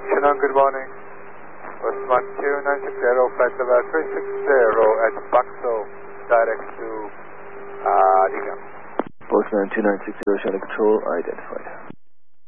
Shannon, good morning. Osman 2960, flight level 360 at Buxo, direct to Diga. Postman 2960, Shannon Control identified.